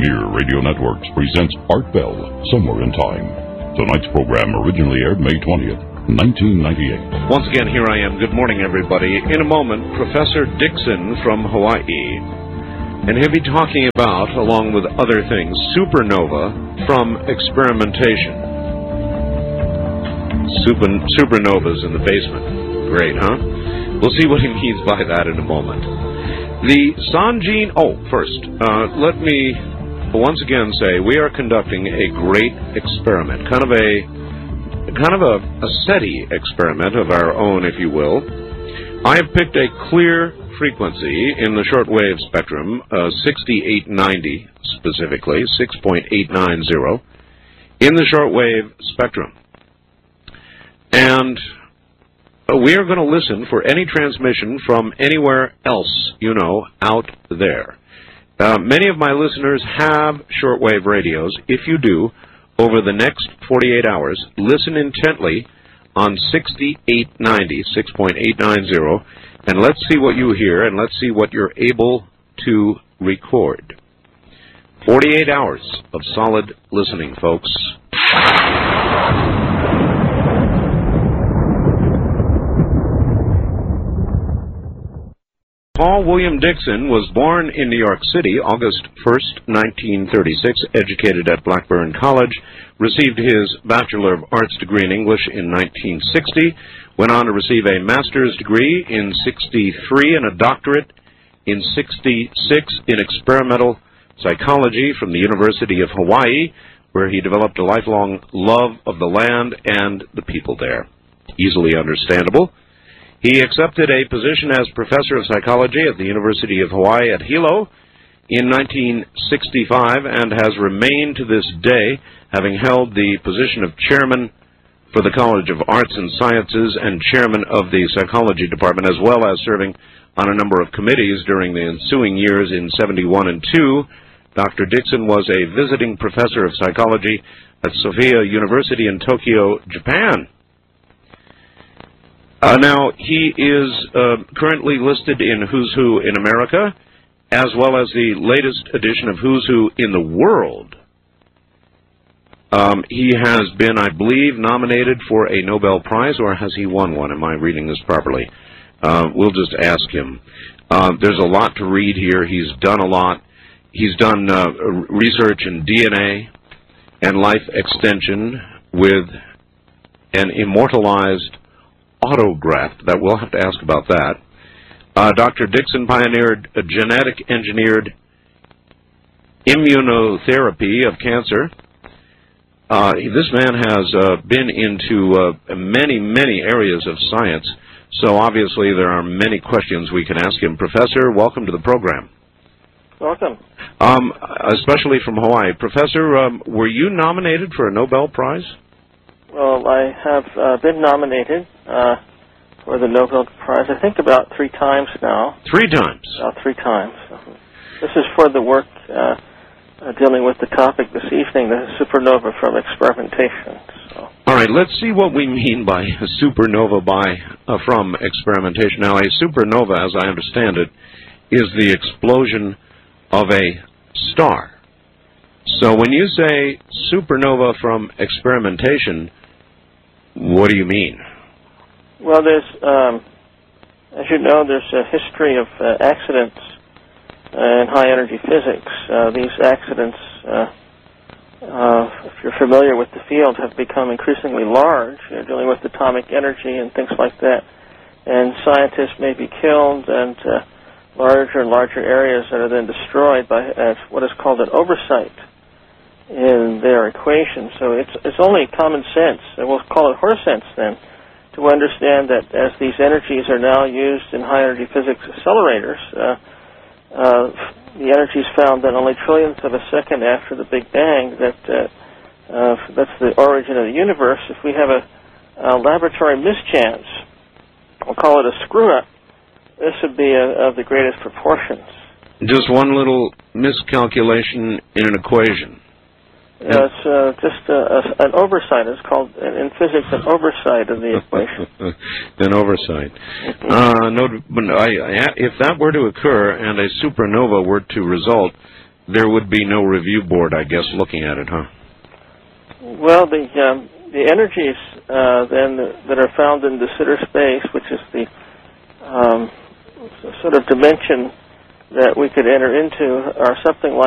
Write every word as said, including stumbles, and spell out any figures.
Premier Radio Networks presents Art Bell, Somewhere in Time. Tonight's program originally aired May twentieth, nineteen ninety-eight. Once again, here I am. Good morning, everybody. In a moment, Professor Dixon from Hawaii. And he'll be talking about, along with other things, supernova from experimentation. Super, supernovas in the basement. Great, huh? We'll see what he means by that in a moment. The Sanjin... Oh, first, uh, let me once again say we are conducting a great experiment, kind of a kind of a, a SETI experiment of our own, if you will. I have picked a clear frequency in the shortwave spectrum, uh, sixty-eight ninety specifically, six point eight nine zero, in the shortwave spectrum. And we are going to listen for any transmission from anywhere else, you know, out there. Uh, many of my listeners have shortwave radios. If you do, over the next forty-eight hours, listen intently on sixty-eight ninety, six point eight nine zero, and let's see what you hear, and let's see what you're able to record. forty-eight hours of solid listening, folks. Paul William Dixon was born in New York City, August first, nineteen thirty-six, educated at Blackburn College, received his Bachelor of Arts degree in English in nineteen sixty, went on to receive a master's degree in sixty-three and a doctorate in sixty-six in experimental psychology from the University of Hawaii, where he developed a lifelong love of the land and the people there. Easily understandable. He accepted a position as professor of psychology at the University of Hawaii at Hilo in nineteen sixty-five and has remained to this day, having held the position of chairman for the College of Arts and Sciences and chairman of the psychology department, as well as serving on a number of committees during the ensuing years in seventy-one and two. Doctor Dixon was a visiting professor of psychology at Sophia University in Tokyo, Japan. Uh, now, he is uh, currently listed in Who's Who in America, as well as the latest edition of Who's Who in the World. Um, he has been, I believe, nominated for a Nobel Prize, or has he won one? Am I reading this properly? Uh, we'll just ask him. Uh, there's a lot to read here. He's done a lot. He's done uh, research in D N A and life extension with an immortalized autograph. That we'll have to ask about that. Uh, Doctor Dixon pioneered a genetic engineered immunotherapy of cancer. Uh, this man has uh, been into uh, many, many areas of science, so obviously there are many questions we can ask him. Professor, welcome to the program. Welcome. Um, especially from Hawaii. Professor, um, were you nominated for a Nobel Prize? Well, I have uh, been nominated uh, for the Nobel Prize, I think about three times now. Three times? About three times. This is for the work uh, uh, dealing with the topic this evening, the supernova from experimentation. So. All right, let's see what we mean by a supernova by, uh, from experimentation. Now, a supernova, as I understand it, is the explosion of a star. So when you say supernova from experimentation, what do you mean? Well, there's, um, as you know, there's a history of uh, accidents uh, in high-energy physics. Uh, these accidents, uh, uh, if you're familiar with the field, have become increasingly large, you know, dealing with atomic energy and things like that. And scientists may be killed, and uh, larger and larger areas that are then destroyed by uh, what is called an oversight in their equation. So it's it's only common sense, and we'll call it horse sense then, to understand that as these energies are now used in high-energy physics accelerators, uh, uh, the energy is found that only trillionths of a second after the Big Bang, that uh, uh, that's the origin of the universe. If we have a, a laboratory mischance, we'll call it a screw-up, this would be a, of the greatest proportions. Just one little miscalculation in an equation. Yeah, it's uh, just uh, a, an oversight. It's called, in physics, an oversight of the equation. An oversight. uh, no, but I, I, if that were to occur and a supernova were to result, there would be no review board, I guess, looking at it, huh? Well, the um, the energies uh, then that are found in de Sitter space, which is the um, sort of dimension that we could enter into, are something like